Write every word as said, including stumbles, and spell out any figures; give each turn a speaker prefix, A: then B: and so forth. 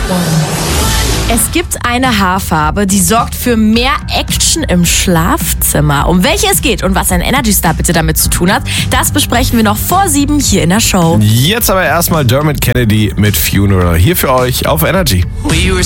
A: Es gibt eine Haarfarbe, die sorgt für mehr Action im Schlafzimmer. Um welche es geht und was ein Energy Star bitte damit zu tun hat, das besprechen wir noch vor sieben hier in der Show.
B: Jetzt aber erstmal Dermot Kennedy mit Funeral. Hier für euch auf Energy.
C: We were